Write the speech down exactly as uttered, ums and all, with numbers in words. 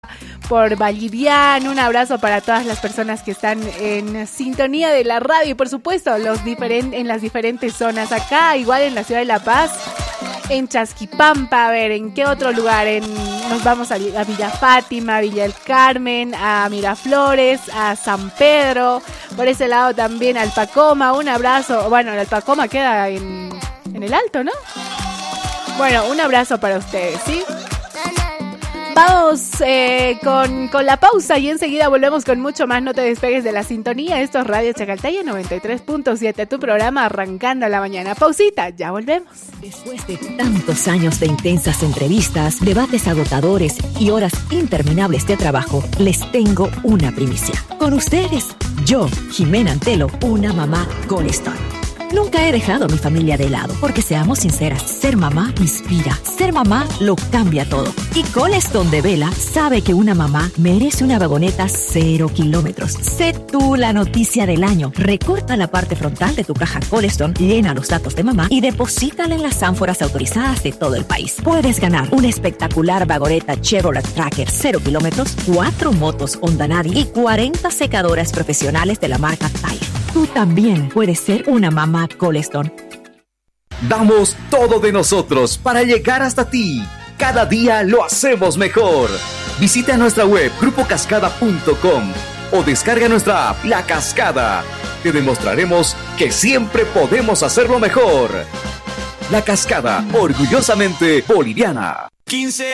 por Vallivian, un abrazo para todas las personas que están en sintonía de la radio y por supuesto los diferen- en las diferentes zonas acá, igual en la ciudad de La Paz, en Chasquipampa, a ver, ¿en qué otro lugar? En, nos vamos a, a Villa Fátima, a Villa del Carmen, a Miraflores, a San Pedro, por ese lado también Alpacoma, un abrazo, bueno, el Alpacoma queda en, en el Alto, ¿no? Bueno, un abrazo para ustedes, ¿sí? Vamos eh, con, con la pausa y enseguida volvemos con mucho más. No te despegues de la sintonía. Esto es Radio Chacaltaya noventa y tres punto siete, tu programa arrancando la mañana. Pausita, ya volvemos. Después de tantos años de intensas entrevistas, debates agotadores y horas interminables de trabajo, les tengo una primicia. Con ustedes, yo, Jimena Antelo, una mamá Goldstone. Nunca he dejado a mi familia de lado, porque seamos sinceras, ser mamá inspira, ser mamá lo cambia todo. Y Goldstone de Vela sabe que una mamá merece una vagoneta cero kilómetros. Sé tú la noticia del año. Recorta la parte frontal de tu caja Goldstone, llena los datos de mamá y deposítala en las ánforas autorizadas de todo el país. Puedes ganar una espectacular vagoneta Chevrolet Tracker cero kilómetros, cuatro motos Honda Nadi y cuarenta secadoras profesionales de la marca Taif. Tú también puedes ser una mamá Goldstone. Damos todo de nosotros para llegar hasta ti. Cada día lo hacemos mejor. Visita nuestra web grupo cascada punto com o descarga nuestra app La Cascada. Te demostraremos que siempre podemos hacerlo mejor. La Cascada, orgullosamente boliviana. quince